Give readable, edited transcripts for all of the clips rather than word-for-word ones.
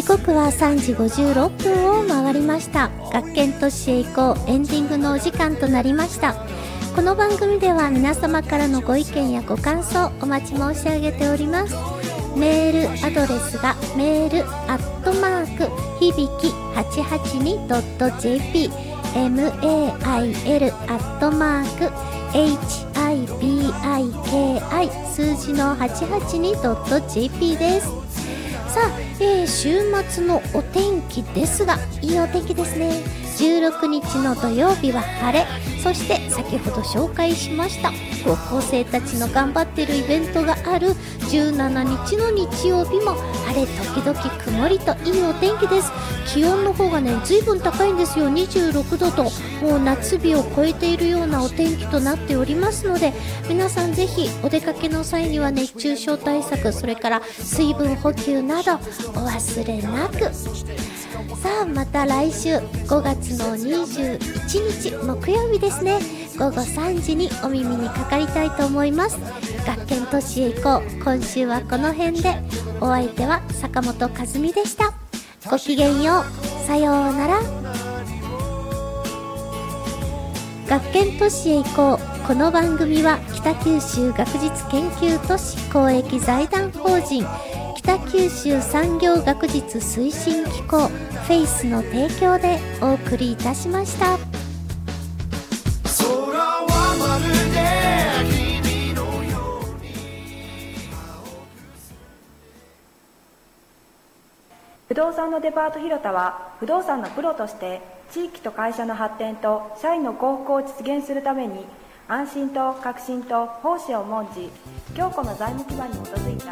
刻は3時56分を回りました。学研都市へ行こうエンディングのお時間となりました。この番組では皆様からのご意見やご感想お待ち申し上げております。メールアドレスがメールひびき 882.jp mail@hibiki 数字の 882.jp です。さあ、週末のお天気ですが、いいお天気ですね。16日の土曜日は晴れ、そして先ほど紹介しました高校生たちの頑張っているイベントがある17日の日曜日も晴れ時々曇りといいお天気です。気温の方がね随分高いんですよ。26度ともう夏日を超えているようなお天気となっておりますので、皆さんぜひお出かけの際には熱中症対策、それから水分補給などお忘れなく。さあ、また来週5月の21日木曜日ですね、午後3時にお耳にかかりたいと思います。学研都市へ行こう、今週はこの辺で。お相手は坂本和美でした。ごきげんよう、さようなら。学研都市へ行こう、この番組は北九州学術研究都市公益財団法人北九州産業学術推進機構フェイスの提供でお送りいたしました。 不動産のデパート広田は不動産のプロとして地域と会社の発展と社員の幸福を実現するために安心と革新と奉仕を重んじ、強固な財務基盤に基づいた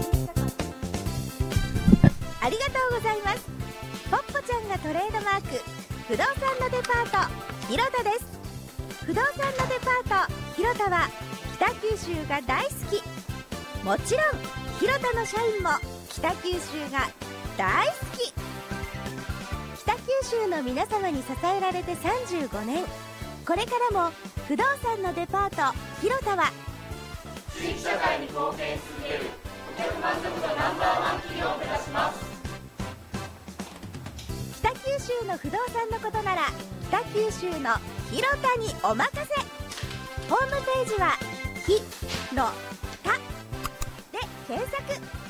ありがとうございます。ポッポちゃんがトレードマーク、不動産のデパート広田です。不動産のデパート広田は北九州が大好き。もちろん広田の社員も北九州が大好き。北九州の皆様に支えられて35年、これからも不動産のデパート広田は地域社会に貢献し続ける顧客満足度Ｎｏ.1企業を目指します。 北九州の不動産のことなら北九州の広田にお任せ。ホームページはひろたで検索。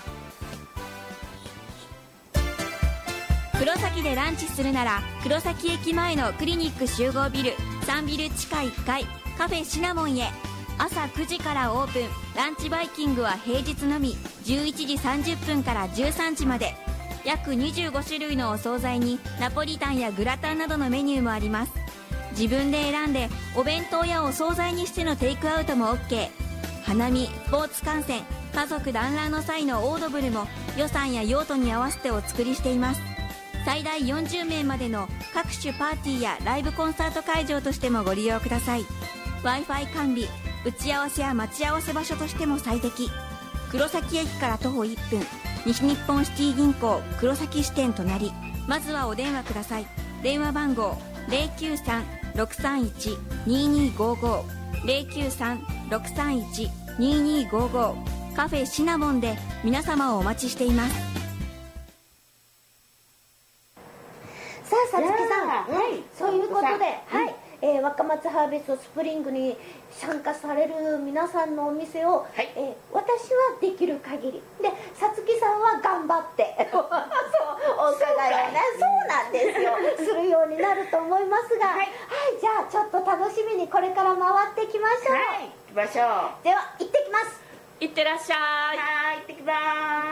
黒崎でランチするなら黒崎駅前のクリニック集合ビル3ビル地下1階カフェシナモンへ。朝9時からオープン。ランチバイキングは平日のみ、11時30分から13時まで。約25種類のお惣菜にナポリタンやグラタンなどのメニューもあります。自分で選んでお弁当やお惣菜にしてのテイクアウトも OK。 花見、スポーツ観戦、家族団らんの際のオードブルも予算や用途に合わせてお作りしています。最大40名までの各種パーティーやライブコンサート会場としてもご利用ください。 Wi-Fi 完備、打ち合わせや待ち合わせ場所としても最適。黒崎駅から徒歩1分、西日本シティ銀行黒崎支店隣。まずはお電話ください。電話番号 093-631-2255 093-631-2255 カフェシナモンで皆様をお待ちしています。 さあ、さつきさん、そういうことで、若松ハーベストスプリングに参加される皆さんのお店を、私はできる限りで、さつきさんは頑張ってそうお伺いをね、そうなんですよするようになると思いますが、じゃあちょっと楽しみにこれから回っていきましょう。 行きましょう。 では行ってきます。 行ってらっしゃい。行ってきます。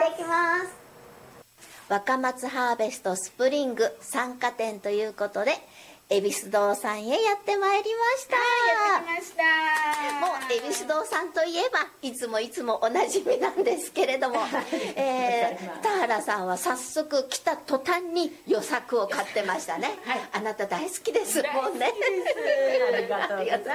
行ってきます。若松ハーベストスプリング参加店ということで恵比寿堂さんへやってまいりました。 やってきました。 もう恵比寿堂さんといえばいつもおなじみなんですけれども、田原さんは早速来た途端に予作を買ってましたね。あなた大好きですもんね。 ありがとうございます。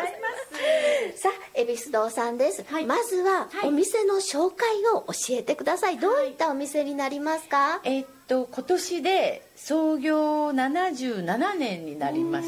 さあ、恵比寿堂さんです。まずはお店の紹介を教えてください。どういったお店になりますか？ 今年で創業77年になります。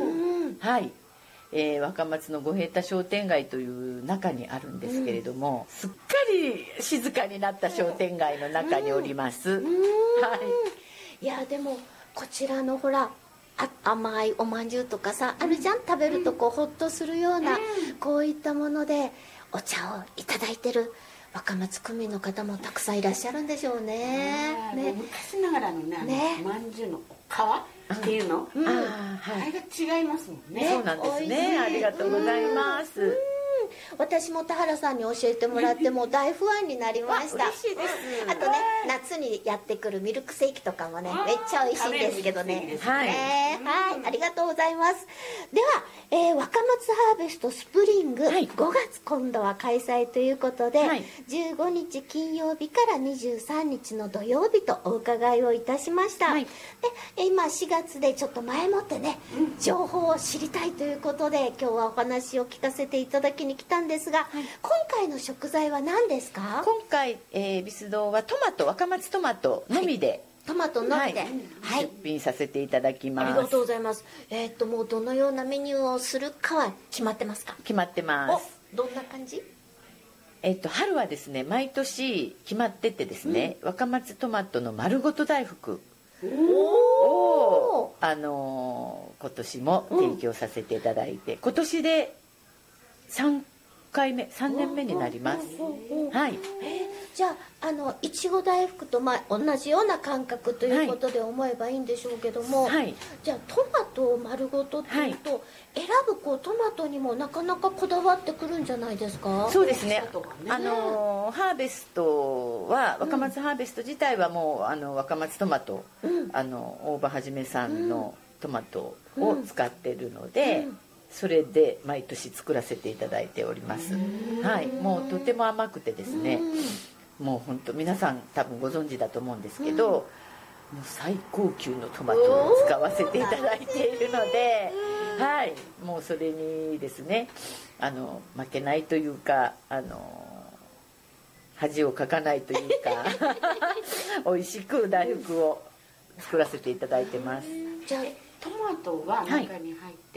若松の五平太商店街という中にあるんですけれども、すっかり静かになった商店街の中におります。 いやでもこちらのほら甘いおまんじゅうとかさ、あるじゃん、食べるとこうホッとするような、こういったものでお茶をいただいてる若松区民の方もたくさんいらっしゃるんでしょうね。 昔ながらのね、おまんじゅうの皮っていうの、あれが違いますもんね。 そうなんですね。ありがとうございます。 私も田原さんに教えてもらってもう大ファンになりました。 嬉しいです。 あとね、夏にやってくるミルクセーキとかもね、めっちゃ美味しいんですけどね。はい、ありがとうございます。では、若松ハーベストスプリング、5月今度は開催ということで、15日金曜日から23日の土曜日とお伺いをいたしました。で、今4月でちょっと前もってね、情報を知りたいということで今日はお話を聞かせていただきに来たんですが、今回の食材は何ですか？ 今回、ビス堂はトマト、若松トマトのみで、 トマトのみで、 出品させていただきます。 ありがとうございます。もうどのようなメニューをするかは決まってますか？ 決まってます。 どんな感じ？ 春はですね、毎年決まっててですね、若松トマトの丸ごと大福を今年も提供させていただいて、今年で3年目になります。はい。 じゃあいちご大福と同じような感覚ということで思えばいいんでしょうけども、じゃあトマトを丸ごとっていうと、選ぶトマトにもなかなかこだわってくるんじゃないですか？ そうですね。ハーベストは若松ハーベスト自体はもう若松トマト、大場はじめさんのトマトを使ってるので。それで毎年作らせていただいております。はい、もうとても甘くてですね、もう本当皆さん多分ご存知だと思うんですけど、もう最高級のトマトを使わせていただいているので、はい、もうそれにですね、負けないというか、恥をかかないというか美味しく大福を作らせていただいてます。 じゃあトマトは中に入って、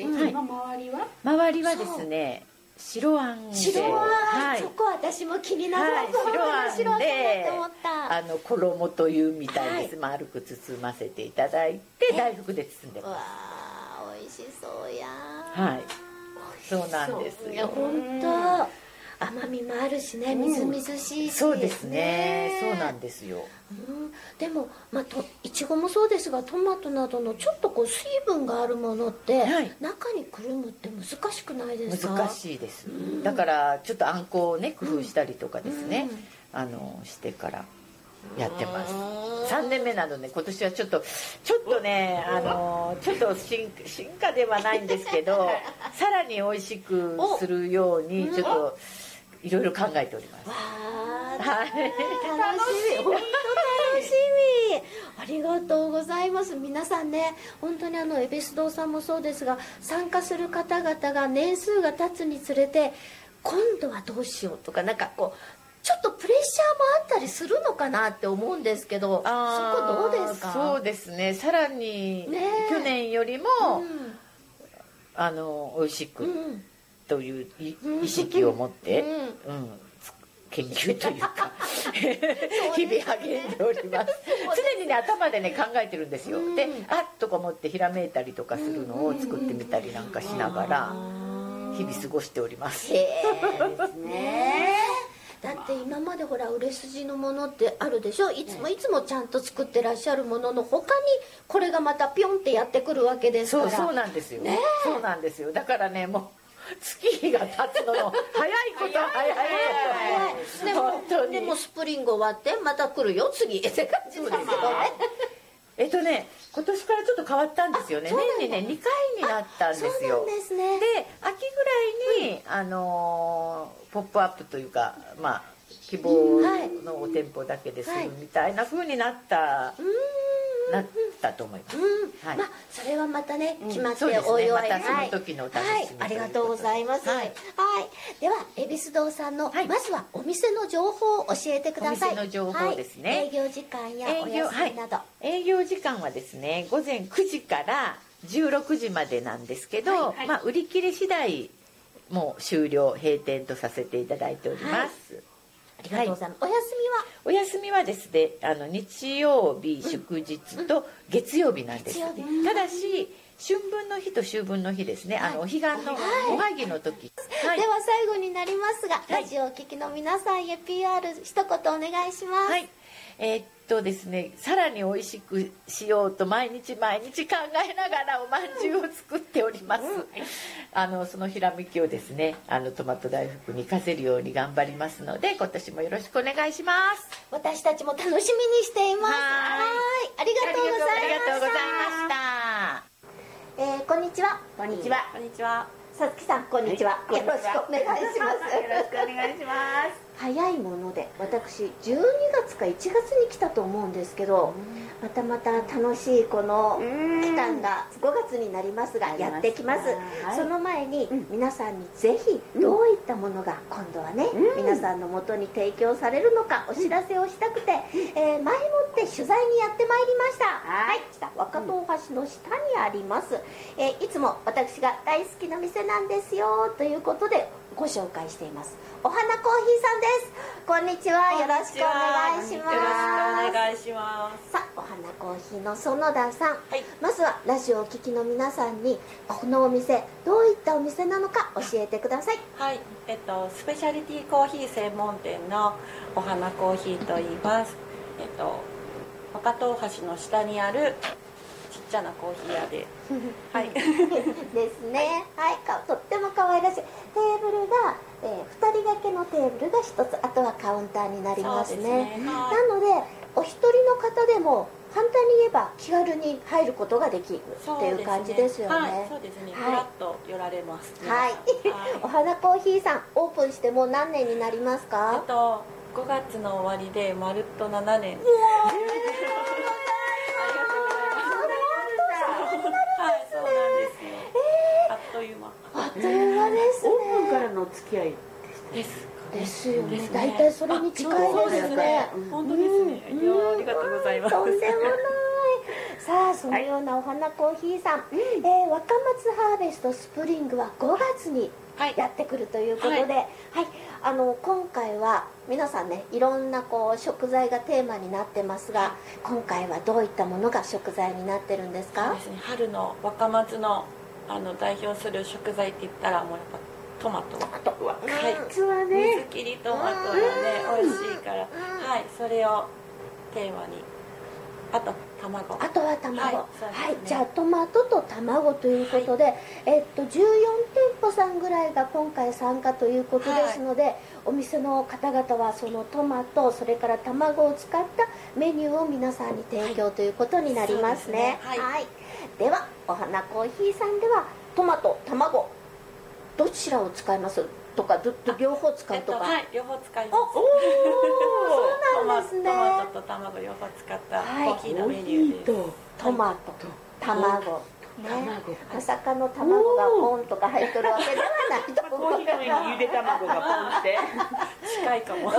その周りはですね、白あんで、 そこ私も気になる。 白あんで衣というみたいです。丸く包ませていただいて大福で包んでます。 わあ、美味しそうや。 はい、そうなんですよ。 本当。甘みもあるしね、みずみずしいし、 そうですね、そうなんですよ。 でもいちごもそうですが、トマトなどのちょっと水分があるものって、中にくるむって難しくないですか？ 難しいです。だからちょっとあんこをね工夫したりとかですね、してからやってます。3年目なので今年はちょっとね、ちょっと進化ではないんですけどさらに美味しくするようにちょっといろいろ考えております。 楽しみ、本当楽しみ。ありがとうございます。皆さんね、本当に恵比寿堂さんもそうですが、参加する方々が年数が経つにつれて、今度はどうしようとか、なんかちょっとプレッシャーもあったりするのかなって思うんですけど、そこどうですか？ そうですね、さらに去年よりも、美味しくという意識を持って、研究というか日々励んでおります。常にね、頭でね考えてるんですよ。で、あっとか思ってひらめいたりとかするのを作ってみたりなんかしながら日々過ごしております。 だって今までほら売れ筋のものってあるでしょ。いつもちゃんと作ってらっしゃるものの他にこれがまたピョンってやってくるわけですから。 そうなんですよ。そうなんですよ。だからね、もう月日が経つのの早いこと早い。 でもスプリング終わってまた来るよ次って感じですよね。 今年からちょっと変わったんですよね。年にね2回になったんですよ。 そうなんですね。 で、秋ぐらいにポップアップというか、希望のお店舗だけでするみたいな風になったと思います。 それはまたね決まっておいおい、 またその時のお楽しみ。 ありがとうございます。では恵比寿堂さんのまずはお店の情報を教えてください。 お店の情報ですね。 営業時間やお休みなど。 営業時間はですね、午前9時から16時までなんですけど、売り切れ次第もう終了閉店とさせていただいております。 ありがとうございます。 お休みはですね、日曜日祝日と月曜日なんです。ただし春分の日と秋分の日ですね、お彼岸のおはぎの時。 では最後になりますが、ラジオをお聞きの皆さんへ PR 一言お願いします。 はい。ですね、さらに美味しくしようと毎日考えながらおまんじゅうを作っております。そのひらめきをですね、トマト大福に活かせるように頑張りますので、今年もよろしくお願いします。 私たちも楽しみにしています。はい、ありがとうございました。 ありがとうございました。こんにちは。 こんにちは。 こんにちは。 さつきさん、こんにちは。よろしくお願いします。 よろしくお願いします。 早いもので私12月か1月に来たと思うんですけど、また楽しいこの期間が5月になりますがやってきます。その前に皆さんにぜひどういったものが今度はね、皆さんのもとに提供されるのかお知らせをしたくて、前もって取材にやってまいりました。はい、若戸大橋の下にあります、いつも私が大好きな店なんですよということでご紹介していますお花コーヒーさんです。こんにちは、よろしくお願いします。 よろしくお願いします。 さあ、お花コーヒーの園田さん、まずはラジオをお聞きの皆さんにこのお店どういったお店なのか教えてください。 はい、スペシャリティコーヒー専門店のお花コーヒーと言います。若戸大橋の下にあるちっちゃなコーヒー屋ではいですね。はい、とっても可愛らしいテーブルが、2人掛けのテーブルが1つ、あとはカウンターになりますね。なのでお一人の方でも簡単に言えば気軽に入ることができるっていう感じですよね。 そうですね。ふらっと寄られます。 はい。お花コーヒーさんオープンしてもう何年になりますか ？5月の終わりでまるっと7年。 あっという間ですね。 オープンからのお付き合いですよね。大体それに近いですね。 本当ですね。ありがとうございます。 とんでもない。さあ、そのようなお花コーヒーさん、若松ハーベストスプリングは5月にやってくるということで、今回は皆さんね、いろんな食材がテーマになってますが、今回はどういったものが食材になってるんですか？ そうですね。春の若松の代表する食材って言ったらもうやっぱトマト。 夏はね、 水切りトマトがね美味しいから、はい、それをテーマに、あと卵。 あとは卵。はい、じゃあトマトと卵ということで、14店舗さんぐらいが今回参加ということですので、お店の方々はそのトマト、それから卵を使ったメニューを皆さんに提供ということになりますね。はい。ではお花コーヒーさんではトマト、卵どちらを使いますとか、両方使うとか？ はい、両方使います。 そうなんですね。 トマトと卵両方使ったコーヒーのメニューです。 トマト、卵。まさかの卵がポンとか入っとるわけではないと思う。 コーヒーの上にゆで卵がポンして近いかも。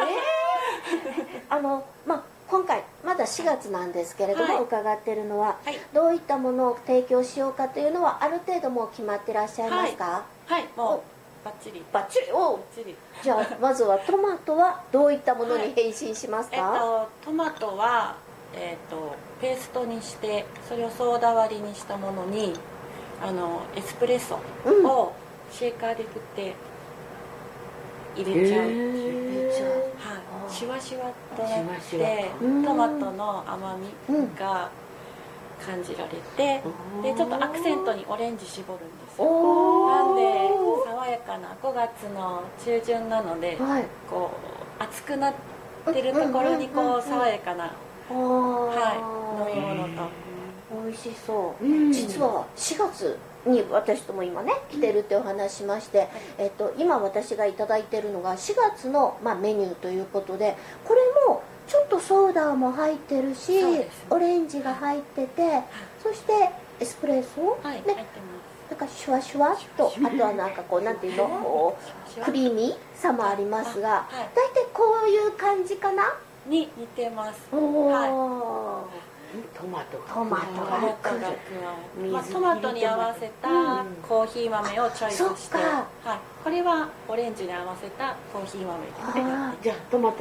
今回まだ4月なんですけれども、伺っているのは、どういったものを提供しようかというのはある程度もう決まってらっしゃいますか？ はい、もうバッチリ。 バッチリ。じゃあまずはトマトはどういったものに変身しますか？ トマトはペーストにして、それをソーダ割りにしたものにエスプレッソをシェーカーで振って入れちゃうっていう、シュワシュワとなってトマトの甘みが感じられて、でちょっとアクセントにオレンジ絞るんですよ。なんで爽やかな5月の中旬なので、こう暑くなってるところに爽やかな飲み物と。 美味しそう。実は4月に私とも今ね来てるってお話しまして、今私がいただいてるのが4月のメニューということで、これもちょっとソーダも入ってるし、オレンジが入ってて、そしてエスプレッソね、なんかシュワシュワっと、あとはなんかなんていうの、クリーミーさもありますが、大体こういう感じかなに似てます。 トマトトマトが加わる、まあ、トマトに合わせたコーヒー豆をチョイスして、はい、これはオレンジに合わせたコーヒー豆で、 じゃあトマト